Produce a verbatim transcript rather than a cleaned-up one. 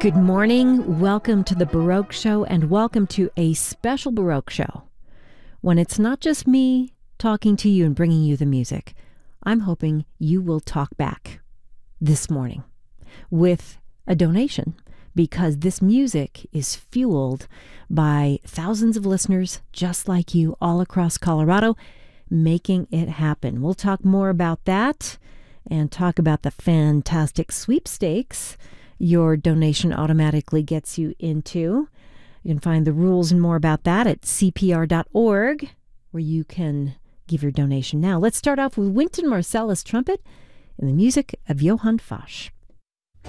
Good morning, welcome to the Baroque Show, and welcome to a special Baroque Show. When it's not just me talking to you and bringing you the music, I'm hoping you will talk back this morning with a donation, because this music is fueled by thousands of listeners just like you all across Colorado, making it happen. We'll talk more about that and talk about the fantastic sweepstakes your donation automatically gets you into. You can find the rules and more about that at c p r dot org, where you can give your donation now. Let's start off with Wynton Marsalis trumpet and the music of Johann Fasch.